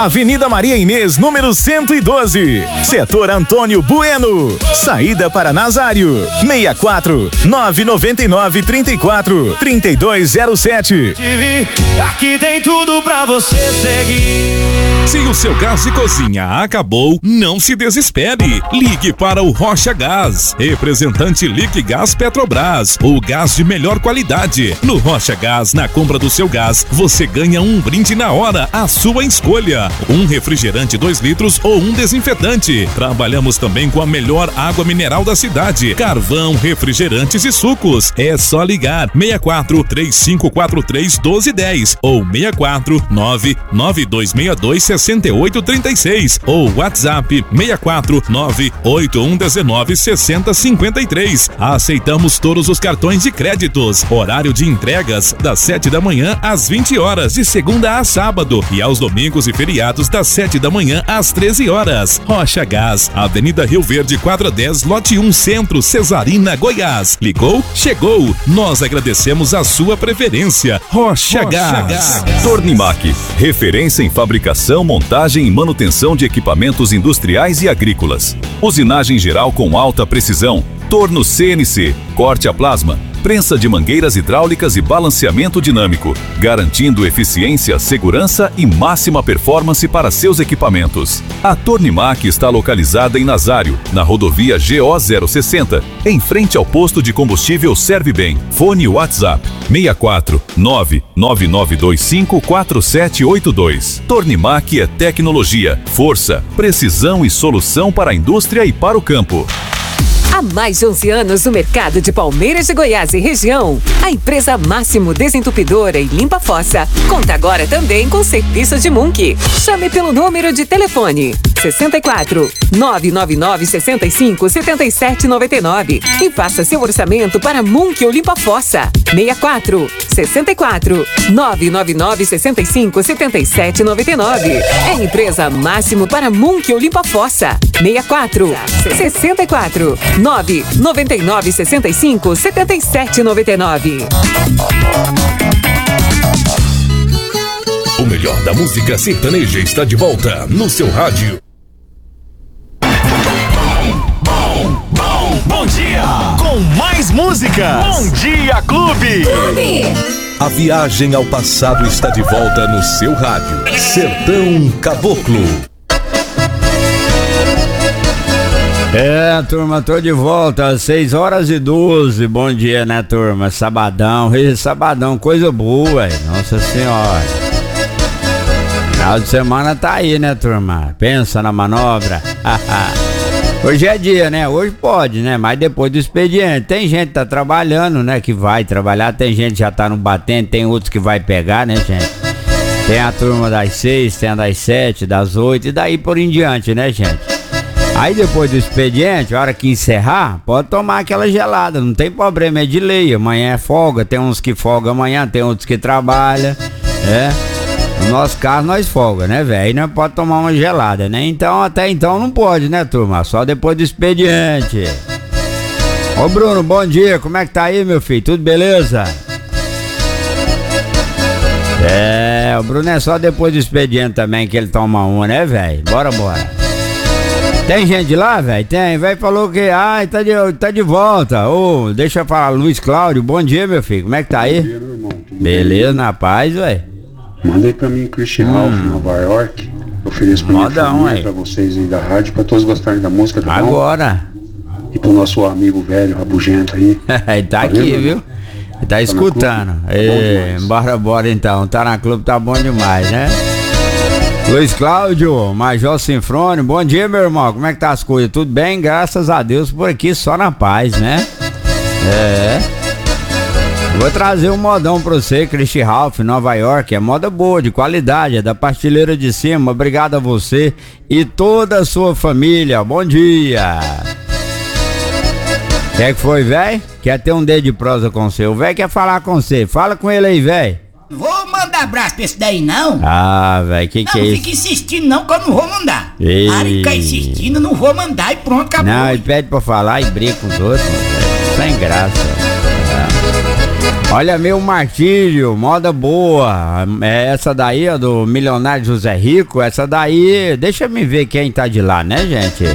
Avenida Maria Inês, número 112, Setor Antônio Bueno, saída para Nazário, 64 999 34 3207. Aqui tem tudo pra você seguir. Se o seu gás de cozinha acabou, não se desespere. Ligue para o Rocha Gás, representante Liquigás Petrobras, o gás de melhor qualidade. No Rocha Gás, na compra do seu gás, você ganha um brinde na hora, à sua escolha. Um refrigerante 2 litros ou um desinfetante. Trabalhamos também com a melhor água mineral da cidade, carvão, refrigerantes e sucos. É só ligar 64 3543 1210 ou 64 99262 6836 ou WhatsApp 64 98119 6053. Aceitamos todos os cartões de créditos. Horário de entregas das 7 da manhã às 20 horas, de segunda a sábado, e aos domingos e feriados das 7 da manhã às 13 horas. Rocha Gás, Avenida Rio Verde, quadra 10, lote 1, Centro, Cesarina, Goiás. Ligou? Chegou! Nós agradecemos a sua preferência. Rocha Gás. Tornimac, referência em fabricação, montagem e manutenção de equipamentos industriais e agrícolas. Usinagem geral com alta precisão, torno CNC, corte a plasma, prensa de mangueiras hidráulicas e balanceamento dinâmico, garantindo eficiência, segurança e máxima performance para seus equipamentos. A Tornimac está localizada em Nazário, na rodovia GO 060, em frente ao posto de combustível Servibem. Fone WhatsApp 64 99925 4782. Tornimac é tecnologia, força, precisão e solução para a indústria e para o campo. Há mais de 11 anos no mercado de Palmeiras de Goiás e região, a empresa Máximo Desentupidora e Limpa Fossa conta agora também com serviços de Munk. Chame pelo número de telefone 64 999 65 77 99 e faça seu orçamento para Munk ou Limpa Fossa. 64 64 999 65 77 99. É empresa Máximo para Munk ou Limpa Fossa. 64 64 999 65 77 99. O melhor da música sertaneja está de volta no seu rádio. Bom dia! Com mais músicas! Bom Dia Clube! A viagem ao passado está de volta no seu rádio. Sertão Caboclo. É, turma, tô de volta às 6h12. Bom dia, né, turma? Sabadão, sabadão, coisa boa, nossa senhora. Final de semana tá aí, né, turma? Pensa na manobra. Hoje é dia, né? Hoje pode, né? Mas depois do expediente. Tem gente que tá trabalhando, né? Que vai trabalhar. Tem gente que já tá no batente. Tem outros que vai pegar, né, gente? Tem a turma das 6, tem a das 7, das 8 e daí por em diante, né, gente? Aí depois do expediente, a hora que encerrar, pode tomar aquela gelada, não tem problema, é de lei. Amanhã é folga, tem uns que folgam amanhã, tem outros que trabalham, No nosso caso nós folga, né, velho? Aí nós pode tomar uma gelada, né? Então até então não pode, né, turma? Só depois do expediente. Ô Bruno, bom dia, como é que tá aí, meu filho? Tudo beleza? O Bruno é só depois do expediente também que ele toma uma, né, velho? Bora. Tem gente lá, velho? Tem, velho falou que, tá de volta. Ô, deixa eu falar, Luiz Cláudio, bom dia, meu filho, como é que tá aí? Bom dia, meu irmão. Beleza, na paz, velho. Manda aí pra mim, Christian Ralph, Nova York. Ofereço pra minha família, pra vocês aí da rádio, pra todos gostarem da música, tá bom? Agora. E pro nosso amigo velho, rabugento aí. Ele tá aqui, viu? Ele tá escutando. Bora então, tá na clube, tá bom demais, né? Luiz Cláudio, Major Sinfrônio, bom dia, meu irmão, como é que tá as coisas? Tudo bem? Graças a Deus, por aqui só na paz, né? Vou trazer um modão pra você, Christian Ralph, Nova York, é moda boa, de qualidade, é da Prateleira de Cima. Obrigado a você e toda a sua família, bom dia. Quer que foi, velho? Quer ter um dedo de prosa com você? O velho quer falar com você, fala com ele aí, velho. Vou mandar abraço pra esse daí, não. Velho, que é isso? Não fica insistindo não, que eu não vou mandar. Para de ficar insistindo, não vou mandar e pronto, acabou. Não, ele pede pra falar e briga com os outros, velho. Sem graça. Olha, meu martírio, moda boa. Essa daí, ó, do milionário José Rico, essa daí, deixa eu me ver quem tá de lá, né, gente?